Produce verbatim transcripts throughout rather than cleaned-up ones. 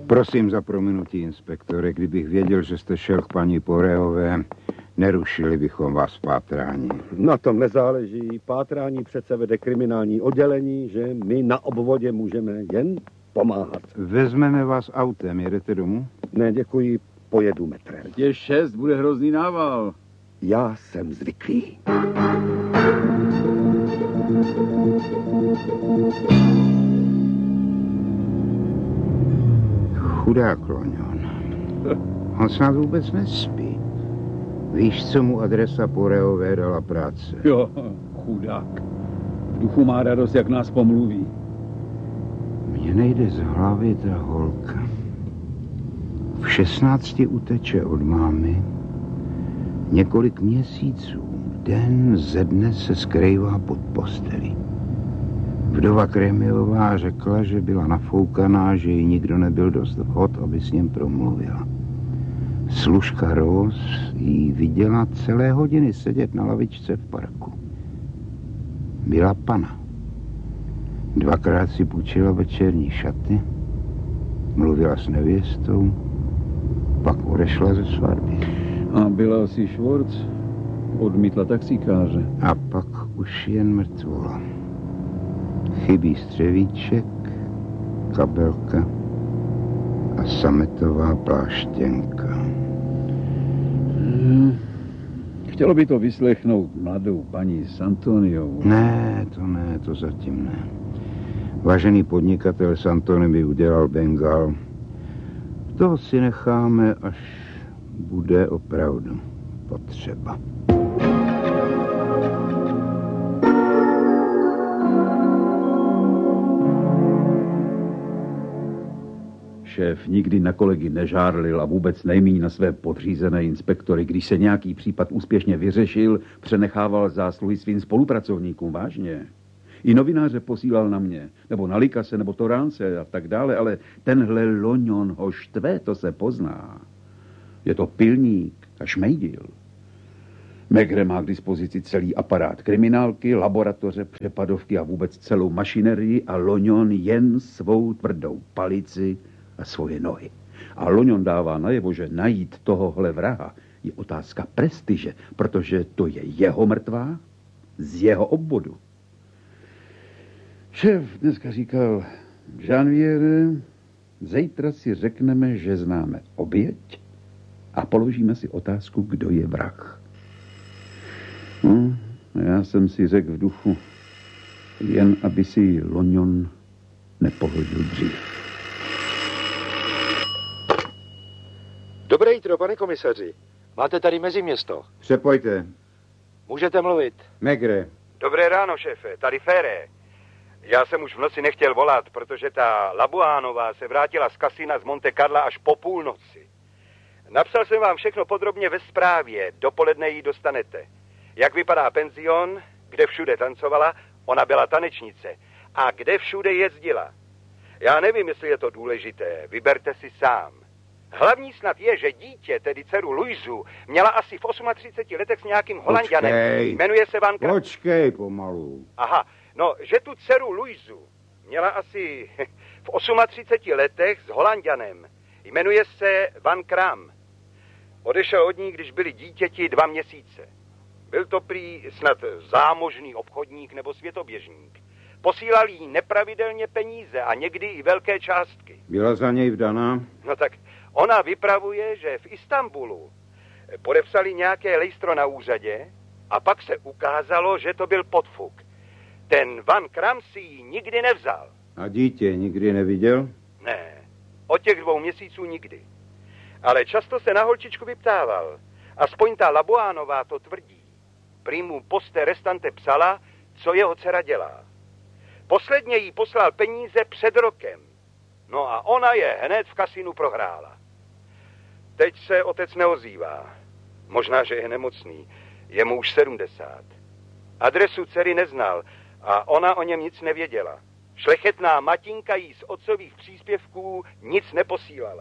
Prosím za prominutí, inspektore, kdybych věděl, že jste šel k paní Poréové, nerušili bychom vás v pátrání. Na tom nezáleží. Pátrání přece vede kriminální oddělení, že my na obvodě můžeme jen pomáhat. Vezmeme vás autem, jedete domů? Ne, děkuji, pojedu metrem. Je šest, bude hrozný nával. Já jsem zvyklý. Chudák Loňon. On snad vůbec nespí. Víš, co mu adresa Poréové dala práce? Jo, chudák. V duchu má radost, jak nás pomluví. Mně nejde z hlavy ta holka. V šestnácti uteče od mámy. Několik měsíců, den ze dne se skrývá pod postelí. Vdova Krémiová řekla, že byla nafoukaná, že jí nikdo nebyl dost vhod, aby s ním promluvila. Služka Rose jí viděla celé hodiny sedět na lavičce v parku. Byla pana. Dvakrát si půjčila večerní šaty, mluvila s nevěstou, pak odešla ze svatby. A byla asi Schwartz, odmítla taxikáře. A pak už jen mrtvola. Chybí střevíček, kabelka a sametová pláštěnka. Hmm. Chtělo by to vyslechnout mladou paní Santoniovou. Ne, to ne, to zatím ne. Vážený podnikatel Santoni by udělal Bengal. To si necháme, až bude opravdu potřeba. Šéf nikdy na kolegy nežárlil a vůbec nejmíň na své podřízené inspektory. Když se nějaký případ úspěšně vyřešil, přenechával zásluhy svým spolupracovníkům, vážně. I novináře posílal na mě, nebo na Likase, nebo Toránce a tak dále, ale tenhle Loňon ho štve, to se pozná. Je to pilník a šmejdil. Megre má k dispozici celý aparát kriminálky, laboratoře, přepadovky a vůbec celou mašinerii a Loňon jen svou tvrdou palici a svoje nohy. A Loňon dává najevo, že najít tohohle vraha je otázka prestiže, protože to je jeho mrtvá z jeho obvodu. Šéf dneska říkal, Janviere, zítra si řekneme, že známe oběť a položíme si otázku, kdo je vrah. No, já jsem si řekl v duchu, jen aby si Loňon nepoložil dřív. Dobré jitro, pane komisaři. Máte tady meziměsto. Přepojte. Můžete mluvit. Megre. Dobré ráno, šéfe. Tady Féré. Já jsem už v noci nechtěl volat, protože ta Labuánová se vrátila z kasína z Monte Carla až po půlnoci. Napsal jsem vám všechno podrobně ve zprávě. Dopoledne ji dostanete. Jak vypadá penzion, kde všude tancovala, ona byla tanečnice. A kde všude jezdila. Já nevím, jestli je to důležité. Vyberte si sám. Hlavní snad je, že dítě, tedy dceru Luizu, měla asi v třiceti osmi letech s nějakým Holanďanem. Počkej. Jmenuje se Van Kra... Počkej pomalu. Aha, no, že tu dceru Luizu měla asi v třiceti osmi letech s Holanďanem. Jmenuje se Van Kram. Odešel od ní, když byli dítěti dva měsíce. Byl to prý snad zámožný obchodník nebo světoběžník. Posílal jí nepravidelně peníze a někdy i velké částky. Byla za něj vdaná? No tak ona vypravuje, že v Istanbulu podepsali nějaké lejstro na úřadě a pak se ukázalo, že to byl podfuk. Ten Van Kram si ji nikdy nevzal. A dítě nikdy neviděl? Ne, od těch dvou měsíců nikdy. Ale často se na holčičku vyptával. Aspoň ta Labuánová to tvrdí. Prý mu poste restante psala, co jeho dcera dělá. Posledně jí poslal peníze před rokem. No a ona je hned v kasinu prohrála. Teď se otec neozývá. Možná, že je nemocný. Je mu už sedmdesát. Adresu dcery neznal a ona o něm nic nevěděla. Šlechetná matinka jí z otcových příspěvků nic neposílala.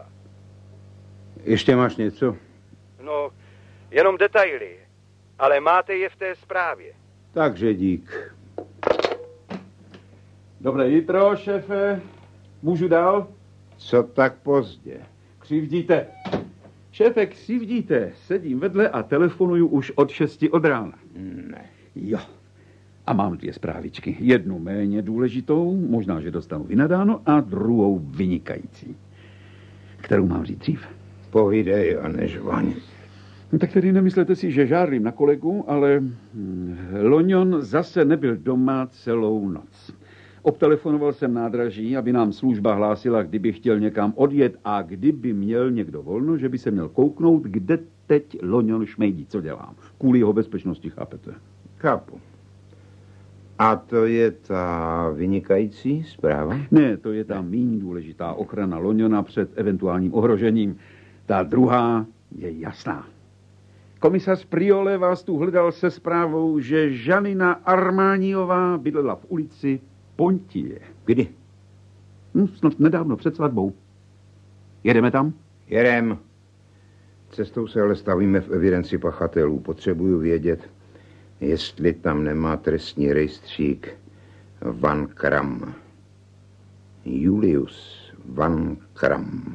Ještě máš něco? No, jenom detaily. Ale máte je v té zprávě. Takže dík. Dobré jitro, šéfe. Můžu dál? Co tak pozdě? Křivdíte. Šéfe, křivdíte. Sedím vedle a telefonuju už od šesti od rána. Ne. Jo. A mám dvě zprávičky. Jednu méně důležitou, možná, že dostanu vynadáno, a druhou vynikající. Kterou mám říct dřív? Povídej a nežvaň. No, tak tedy nemyslete si, že žárlím na kolegu, ale Loňon zase nebyl doma celou noc. Obtelefonoval jsem nádraží, aby nám služba hlásila, kdyby chtěl někam odjet a kdyby měl někdo volno, že by se měl kouknout, kde teď Loňon šmejdí, co dělám. Kvůli jeho bezpečnosti, chápete? Chápu. A to je ta vynikající zpráva? Ne, to je ta méně důležitá ochrana Loňona před eventuálním ohrožením. Ta druhá je jasná. Komisař Priole vás tu hledal se zprávou, že Žanina Armániová bydlela v ulici Pontie. Kdy? Hm, snad nedávno před svatbou. Jedeme tam? Jedem. Cestou se ale stavíme v evidenci pachatelů. Potřebuju vědět, jestli tam nemá trestní rejstřík Van Kram. Julius Van Kram.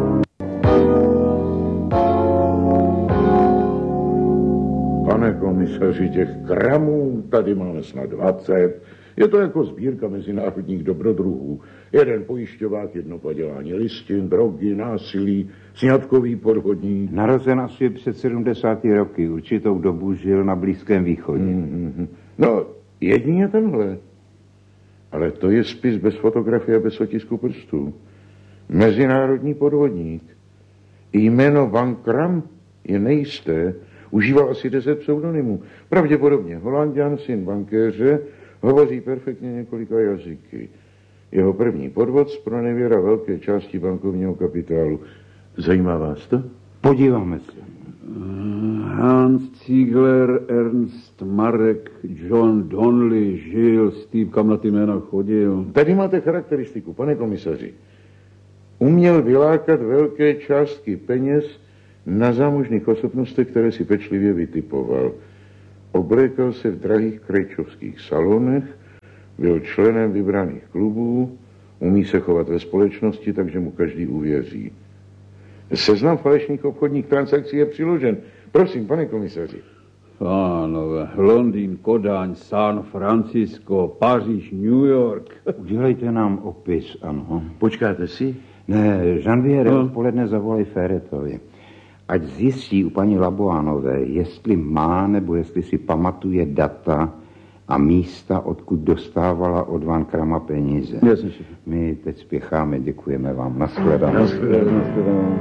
Pane komisaři, těch kramů tady máme snad dvacet. Je to jako sbírka mezinárodních dobrodruhů. Jeden pojišťovák, jedno padělání listin, drogy, násilí, sňatkový podvodník. Narozen asi před sedmdesáti roky. Určitou dobu žil na Blízkém východě. Mm-hmm. No, jedině tenhle. Ale to je spis bez fotografie a bez otisku prstů. Mezinárodní podvodník. Jméno Van Kram je nejisté. Užíval asi deset pseudonymů. Pravděpodobně Holanďan, syn bankéře, hovoří perfektně několika jazyky. Jeho první podvod zpronevěra velké části bankovního kapitálu. Zajímá vás to? Podíváme se. Hans Ziegler, Ernst Marek, John Donnelly, Žil, Steve, kam na ty jména chodil. Tady máte charakteristiku, pane komisaři. Uměl vylákat velké částky peněz na zámožných osobnostech, které si pečlivě vytipoval. Oblékal se v drahých krejčovských salonech, byl členem vybraných klubů, umí se chovat ve společnosti, takže mu každý uvěří. Seznam falešných obchodních transakcí je přiložen. Prosím, pane komisaři. Pánové, Londýn, Kodaň, San Francisco, Paříž, New York. Udělejte nám opis, ano. Počkáte si? Ne, Jean-Pierre, no. odpoledne zavolej Ferretovi. Ať zjistí u paní Laboánové, jestli má nebo jestli si pamatuje data a místa, odkud dostávala od Van Krama peníze. Jasně. My teď spěcháme, děkujeme vám. Nashledanou. Nashledanou.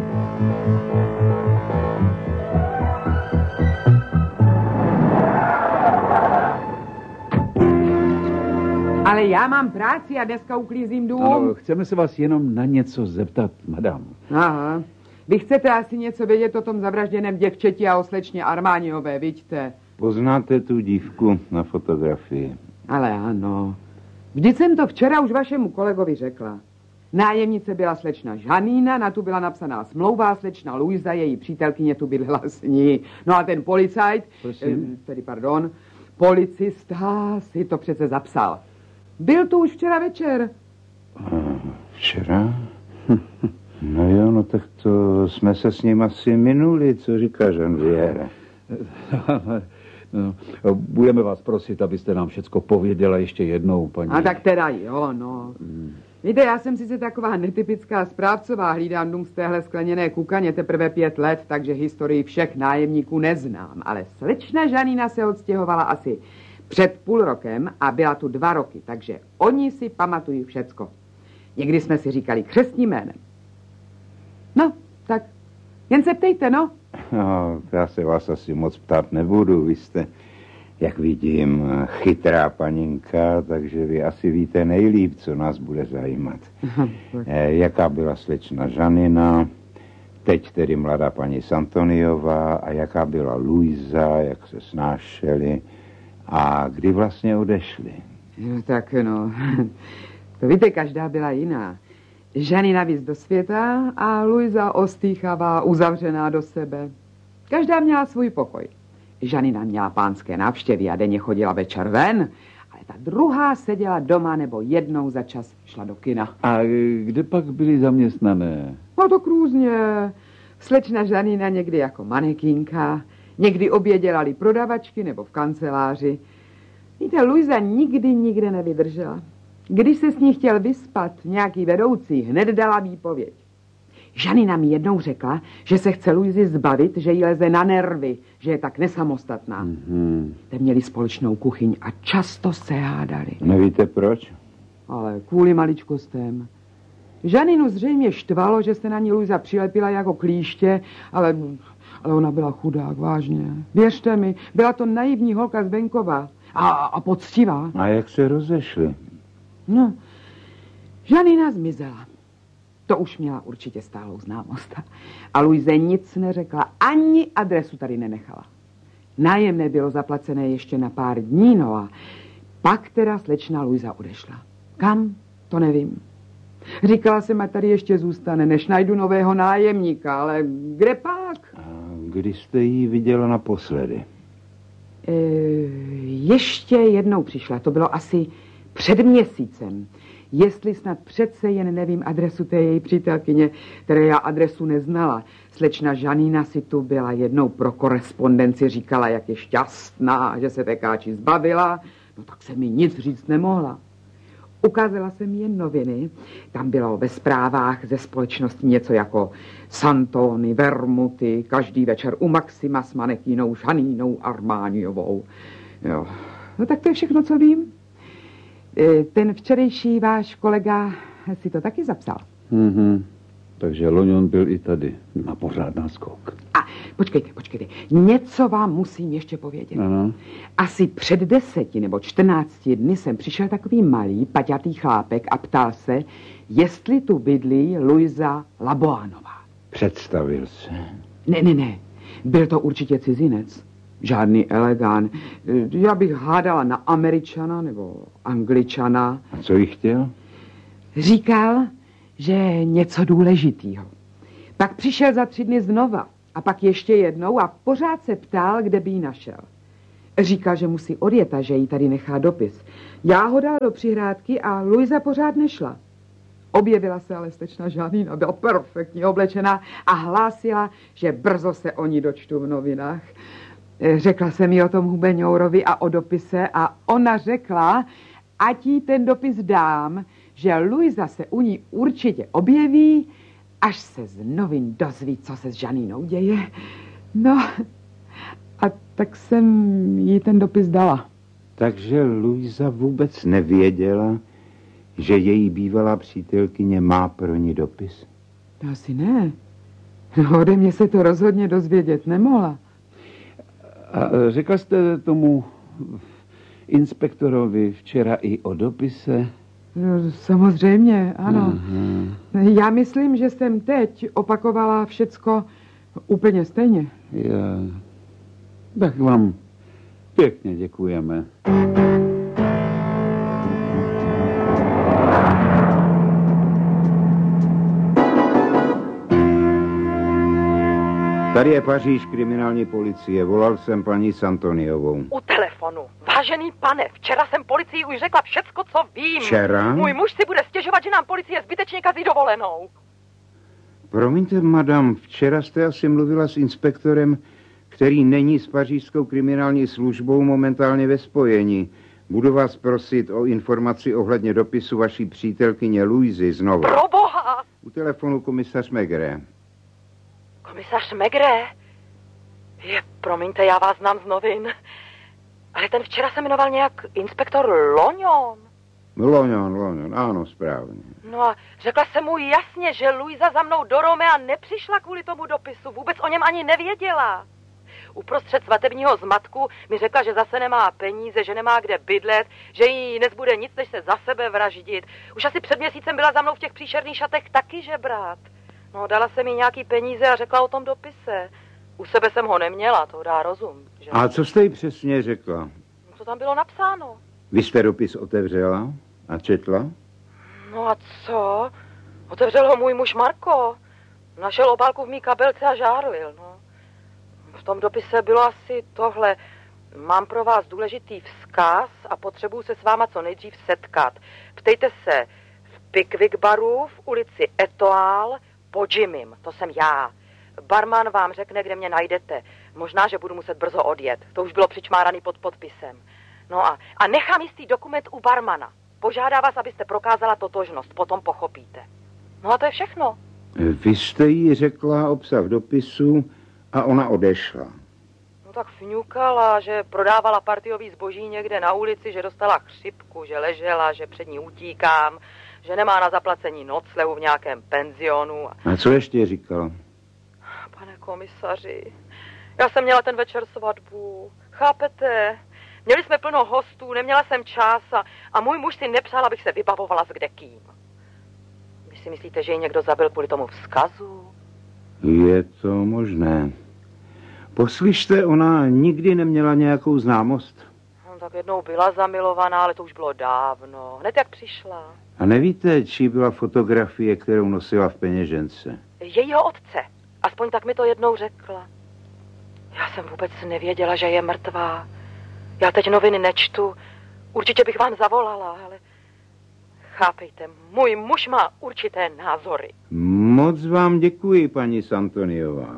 Ale já mám práci a dneska uklízím dům. Ano, chceme se vás jenom na něco zeptat, madam. Aha. Vy chcete asi něco vědět o tom zavražděném děvčeti a o slečně Armániové, vidíte? Poznáte tu dívku na fotografii? Ale ano. Vždyť jsem to včera už vašemu kolegovi řekla. Nájemnice byla slečna Žanína, na tu byla napsaná smlouva, slečna Luisa, její přítelkyně tu bydlela s ní. No a ten policajt, eh, tedy pardon, policista si to přece zapsal. Byl tu už včera večer. Včera? No jo, no tak to jsme se s ním asi minuli, co říká Jean-Pierre. No, budeme vás prosit, abyste nám všecko pověděla ještě jednou, paní. A tak teda jo, no. Hmm. Víte, já jsem sice taková netypická správcová, hlídám dům z téhle skleněné kukaně teprve pět let, takže historii všech nájemníků neznám. Ale slečna Žanína se odstěhovala asi před půl rokem a byla tu dva roky, takže oni si pamatují všecko. Někdy jsme si říkali křestním jménem. No, tak jen se ptejte, no. No, já se vás asi moc ptát nebudu, vy jste, jak vidím, chytrá paninka, takže vy asi víte nejlíp, co nás bude zajímat. e, jaká byla slečna Žanina, teď tedy mladá paní Santoniová a jaká byla Luisa, jak se snášeli a kdy vlastně odešli. No, tak no, to víte, každá byla jiná. Žanina víc do světa a Luisa ostýchavá, uzavřená do sebe. Každá měla svůj pokoj. Žanina měla pánské návštěvy a denně chodila večer ven, ale ta druhá seděla doma nebo jednou za čas šla do kina. A kde pak byli zaměstnané? No to různě. Slečna Žanína někdy jako manekínka, někdy obě dělali prodavačky nebo v kanceláři. Víte, Luisa nikdy nikde nevydržela. Když se s ní chtěl vyspat nějaký vedoucí, hned dala výpověď. Žanina mi jednou řekla, že se chce Luizy zbavit, že jí leze na nervy, že je tak nesamostatná. Mm-hmm. Te měli společnou kuchyň a často se hádali. Nevíte proč? Ale kvůli maličkostem. Žaninu zřejmě štvalo, že se na ní Luisa přilepila jako klíště, ale, ale ona byla chudák, vážně. Věřte mi, byla to naivní holka z venkova a, a poctivá. A jak se rozešli? No, Žanina zmizela. To už měla určitě stálou známost. A Luize nic neřekla, ani adresu tady nenechala. Nájemné bylo zaplacené ještě na pár dní, no a pak teda slečna Luisa odešla. Kam? To nevím. Říkala jsem, ať tady ještě zůstane, než najdu nového nájemníka, ale kde pak? A kdy jste jí viděla naposledy? E, ještě jednou přišla, to bylo asi před měsícem. Jestli snad přece jen nevím adresu té její přítelkyně, které já adresu neznala. Slečna Žanína si tu byla jednou pro korespondenci, říkala, jak je šťastná, že se Tekáči zbavila. No tak se mi nic říct nemohla. Ukázala jsem jen noviny. Tam bylo ve zprávách ze společnosti něco jako Santony, Vermuty, každý večer u Maxima s manekínou Žanínou Armániovou. Jo. No tak to je všechno, co vím. Ten včerejší váš kolega si to taky zapsal. Mm-hmm. Takže Loňon byl i tady. Má pořád náskok. A počkejte, počkejte. Něco vám musím ještě povědět. Ano. Asi před deseti nebo čtrnácti dny jsem přišel takový malý, paťatý chlápek a ptal se, jestli tu bydlí Luisa Laboánová. Představil se. Ne, ne, ne. Byl to určitě cizinec. Žádný elegán. Já bych hádala na Američana nebo Angličana. A co jí chtěl? Říkal, že něco důležitýho. Pak přišel za tři dny znova a pak ještě jednou a pořád se ptal, kde by ji našel. Říkal, že musí odjet a že jí tady nechá dopis. Já ho dala do přihrádky a Luisa pořád nešla. Objevila se ale slečna Žanína, byla perfektně oblečená a hlásila, že brzo se o ní dočtu v novinách. Řekla jsem jí o tom Hubeňourovi a o dopise a ona řekla, ať jí ten dopis dám, že Luisa se u ní určitě objeví, až se z novin dozví, co se s Žanínou děje. No, a tak jsem jí ten dopis dala. Takže Luisa vůbec nevěděla, že její bývalá přítelkyně má pro ní dopis? To asi ne. No, ode mě se to rozhodně dozvědět nemohla. A řekla jste tomu inspektorovi včera i o dopise? No, samozřejmě, ano. Aha. Já myslím, že jsem teď opakovala všecko úplně stejně. Já... Tak vám pěkně děkujeme. Tady je Paříž, kriminální policie. Volal jsem paní Santoniovou. U telefonu. Vážený pane, včera jsem policii už řekla všecko, co vím. Včera? Můj muž si bude stěžovat, že nám policie zbytečně kazí dovolenou. Promiňte, madam, včera jste asi mluvila s inspektorem, který není s pařížskou kriminální službou momentálně ve spojení. Budu vás prosit o informaci ohledně dopisu vaší přítelkyně Luisy znovu. Proboha! U telefonu komisař Maigret. Komisař Maigret? Je, promiňte, já vás znám z novin. Ale ten včera se jmenoval nějak inspektor Loňon. Loňon, Loňon, ano, správně. No a řekla jsem mu jasně, že Luisa za mnou do Romea nepřišla kvůli tomu dopisu. Vůbec o něm ani nevěděla. Uprostřed svatebního zmatku mi řekla, že zase nemá peníze, že nemá kde bydlet, že jí nezbude nic, než se za sebe vraždit. Už asi před měsícem byla za mnou v těch příšerných šatech taky žebrat. No, dala jsem jí nějaký peníze a řekla o tom dopise. U sebe jsem ho neměla, to dá rozum. Že? A co jste jí přesně řekla? Co tam bylo napsáno? Vy jste dopis otevřela a četla? No a co? Otevřel ho můj muž Marko. Našel obálku v mý kabelce a žárlil, no. V tom dopise bylo asi tohle. Mám pro vás důležitý vzkaz a potřebuju se s váma co nejdřív setkat. Ptejte se v Pickwick baru v ulici Etoile pod Jimmym, to jsem já. Barman vám řekne, kde mě najdete. Možná, že budu muset brzo odjet. To už bylo přičmáraný pod podpisem. No a, a nechám jistý dokument u barmana. Požádá vás, abyste prokázala totožnost, potom pochopíte. No a to je všechno. Vy jste jí řekla obsah dopisu a ona odešla. No tak fňukala, že prodávala partiový zboží někde na ulici, že dostala chřipku, že ležela, že před ní utíkám, že nemá na zaplacení noclehu v nějakém penzionu. A co ještě říkala? Pane komisaři, já jsem měla ten večer svatbu. Chápete? Měli jsme plno hostů, neměla jsem čas a, a můj muž si nepřál, abych se vybavovala s kdekým. Vy si myslíte, že ji někdo zabil kvůli tomu vzkazu? Je to možné. Poslyšte, ona nikdy neměla nějakou známost? No, tak jednou byla zamilovaná, ale to už bylo dávno. Hned jak přišla. A nevíte, čí byla fotografie, kterou nosila v peněžence? Jejího otce. Aspoň tak mi to jednou řekla. Já jsem vůbec nevěděla, že je mrtvá. Já teď noviny nečtu. Určitě bych vám zavolala, ale chápejte, můj muž má určité názory. Moc vám děkuji, paní Santoniová.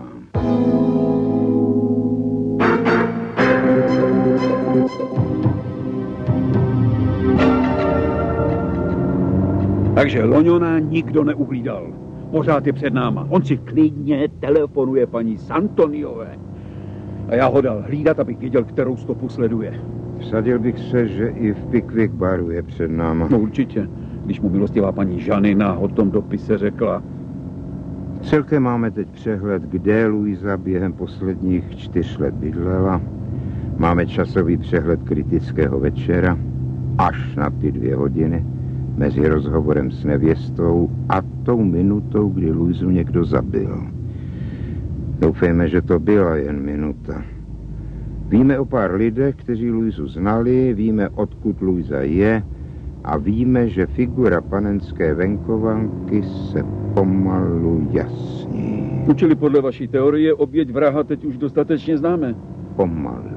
Takže Loňona nikdo neuhlídal. Pořád je před náma. On si klidně telefonuje paní Santoniové. A já ho dal hlídat, abych věděl, kterou stopu sleduje. Vsadil bych se, že i v Pickwick baru je před náma. No určitě, když mu milostivá paní Žanina o tom dopise řekla. Celkem máme teď přehled, kde Luisa během posledních čtyř let bydlela. Máme časový přehled kritického večera až na ty dvě hodiny mezi rozhovorem s nevěstou a tou minutou, kdy Luisu někdo zabil. Doufejme, že to byla jen minuta. Víme o pár lidech, kteří Luisu znali, víme, odkud Luisa je a víme, že figura panenské venkovanky se pomalu jasní. Čili podle vaší teorie oběť vraha teď už dostatečně známe. Pomalu.